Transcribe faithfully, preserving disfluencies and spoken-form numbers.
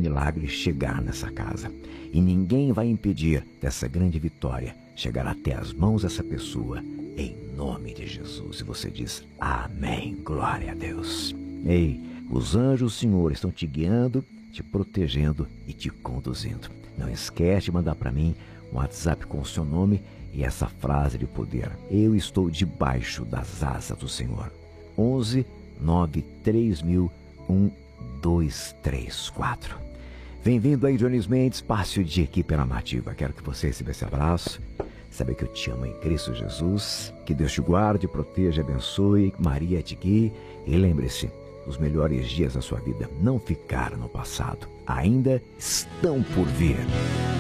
milagre chegar nessa casa. E ninguém vai impedir dessa grande vitória chegar até as mãos dessa pessoa, em nome de Jesus. E você diz, amém, glória a Deus. Ei, os anjos do Senhor estão te guiando, te protegendo e te conduzindo. Não esquece de mandar para mim um WhatsApp com o seu nome e essa frase de poder. Eu estou debaixo das asas do Senhor. onze nove três mil um dois três quatro. Vem vindo aí, Jones Mendes, passe de equipe pela Nativa. Quero que você receba esse abraço. Sabe que eu te amo em Cristo Jesus. Que Deus te guarde, proteja, abençoe. Maria te guie. E lembre-se, os melhores dias da sua vida não ficaram no passado. Ainda estão por vir.